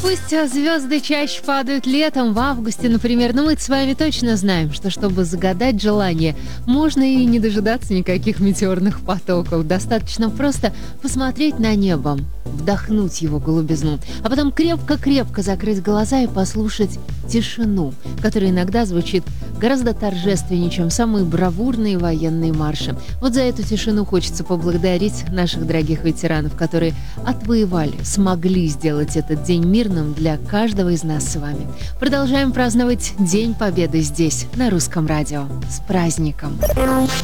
Пусть звезды чаще падают летом, в августе, например, но мы с вами точно знаем, что чтобы загадать желание, можно и не дожидаться никаких метеорных потоков. Достаточно просто посмотреть на небо, вдохнуть его голубизну, а потом крепко-крепко закрыть глаза и послушать тишину, которая иногда звучит гораздо торжественнее, чем самые бравурные военные марши. Вот за эту тишину хочется поблагодарить наших дорогих ветеранов, которые отвоевали, смогли сделать этот день мирным для каждого из нас с вами. Продолжаем праздновать День Победы здесь, на Русском радио. С праздником!